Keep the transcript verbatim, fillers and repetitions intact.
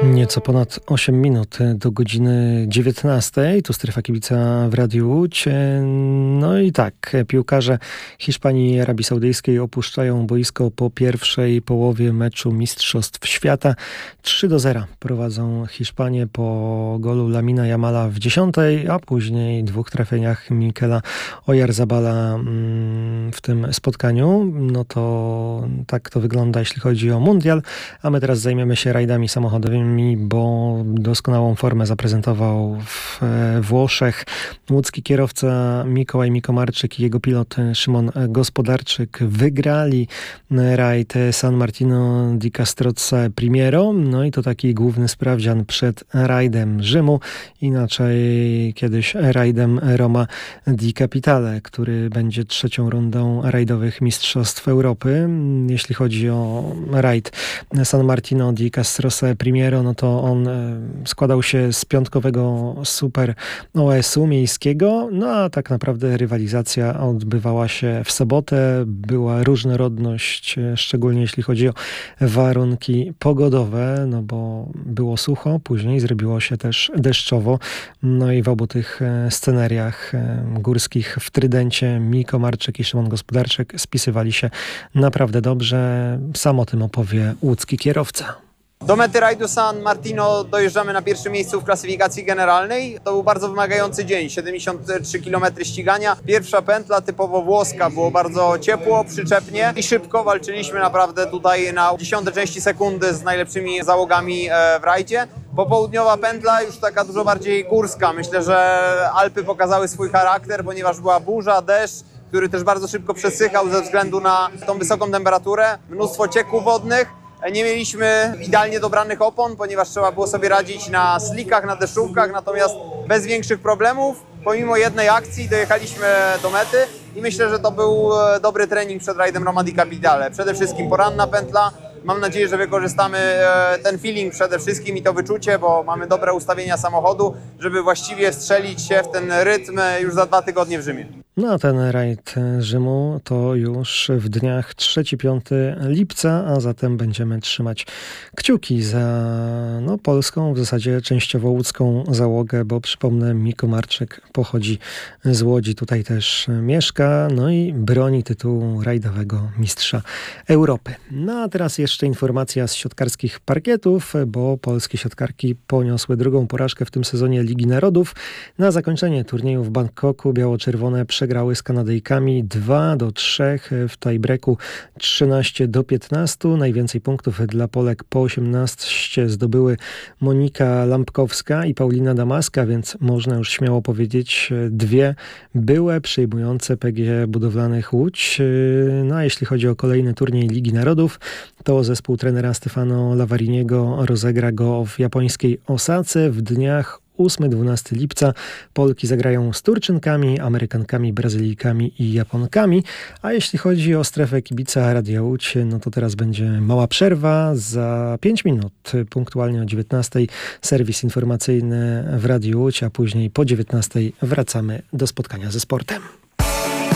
Nieco ponad osiem minut do godziny dziewiętnastej. Tu Strefa Kibica w Radiu Łódź. No i tak, piłkarze Hiszpanii i Arabii Saudyjskiej opuszczają boisko po pierwszej połowie meczu Mistrzostw Świata. trzy do zera prowadzą Hiszpanie po golu Lamina Jamala w dziesiątej, a później dwóch trafieniach Mikela Oyarzabala w tym spotkaniu. No to tak to wygląda, jeśli chodzi o mundial. A my teraz zajmiemy się rajdami samochodowymi, bo doskonałą formę zaprezentował w Włoszech łódzki kierowca Mikołaj Mikomarczyk i jego pilot Szymon Gospodarczyk. Wygrali rajd San Martino di Castrozza Primiero, no i to taki główny sprawdzian przed rajdem Rzymu, inaczej kiedyś rajdem Roma di Capitale, który będzie trzecią rundą rajdowych Mistrzostw Europy. Jeśli chodzi o rajd San Martino di Castrozza Primiero, no to on składał się z piątkowego Super O S-u miejskiego, no a tak naprawdę rywalizacja odbywała się w sobotę. Była różnorodność, szczególnie jeśli chodzi o warunki pogodowe, no bo było sucho, później zrobiło się też deszczowo. No i w obu tych scenariach górskich w Trydencie Mikomarczyk i Szymon Gospodarczyk spisywali się naprawdę dobrze. Sam o tym opowie łódzki kierowca. Do mety rajdu San Martino dojeżdżamy na pierwszym miejscu w klasyfikacji generalnej. To był bardzo wymagający dzień, siedemdziesiąt trzy kilometry ścigania. Pierwsza pętla typowo włoska, było bardzo ciepło, przyczepnie i szybko. Walczyliśmy naprawdę tutaj na dziesiąte części sekundy z najlepszymi załogami w rajdzie. Popołudniowa pętla już taka dużo bardziej górska. Myślę, że Alpy pokazały swój charakter, ponieważ była burza, deszcz, który też bardzo szybko przesychał ze względu na tą wysoką temperaturę. Mnóstwo cieków wodnych. Nie mieliśmy idealnie dobranych opon, ponieważ trzeba było sobie radzić na slickach, na deszczówkach, natomiast bez większych problemów, pomimo jednej akcji dojechaliśmy do mety i myślę, że to był dobry trening przed rajdem Roma di Capitale. Przede wszystkim poranna pętla. Mam nadzieję, że wykorzystamy ten feeling przede wszystkim i to wyczucie, bo mamy dobre ustawienia samochodu, żeby właściwie strzelić się w ten rytm już za dwa tygodnie w Rzymie. No a ten rajd Rzymu to już w dniach trzeciego piątego lipca, a zatem będziemy trzymać kciuki za no, polską, w zasadzie częściowo łódzką załogę, bo przypomnę, Mikomarczyk pochodzi z Łodzi, tutaj też mieszka, no i broni tytułu rajdowego mistrza Europy. No a teraz jeszcze informacja z siatkarskich parkietów, bo polskie siatkarki poniosły drugą porażkę w tym sezonie Ligi Narodów. Na zakończenie turnieju w Bangkoku biało-czerwone przegrały z Kanadyjkami dwa do trzech, w tiebreaku trzynaście do piętnastu. Najwięcej punktów dla Polek po osiemnaście zdobyły Monika Lampkowska i Paulina Damaska, więc można już śmiało powiedzieć dwie byłe przejmujące P G Budowlanych Łódź. No a jeśli chodzi o kolejny turniej Ligi Narodów, to zespół trenera Stefano Lavariniego rozegra go w japońskiej Osace w dniach ósmego do dwunastego lipca. Polki zagrają z Turczynkami, Amerykankami, Brazylijkami i Japonkami. A jeśli chodzi o strefę kibica Radia Łódź, no to teraz będzie mała przerwa. Za pięć minut, punktualnie o dziewiętnastej, serwis informacyjny w Radiu Łódź, a później po dziewiętnastej wracamy do spotkania ze sportem.